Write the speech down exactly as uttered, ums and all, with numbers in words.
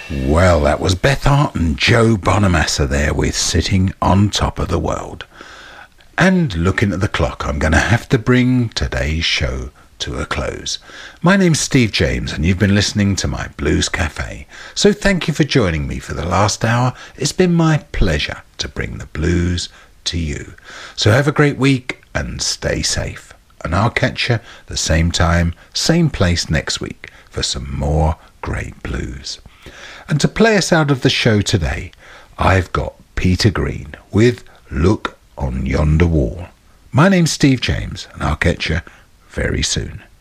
Well, that was Beth Hart and Joe Bonamassa there with Sitting on Top of the World. And looking at the clock, I'm going to have to bring today's show to a close. My name's Steve James and you've been listening to my Blues Cafe. So thank you for joining me for the last hour. It's been my pleasure to bring the blues to you. So have a great week and stay safe. And I'll catch you the same time, same place next week for some more great blues. And to play us out of the show today, I've got Peter Green with Look on Yonder Wall. My name's Steve James, and I'll catch you very soon.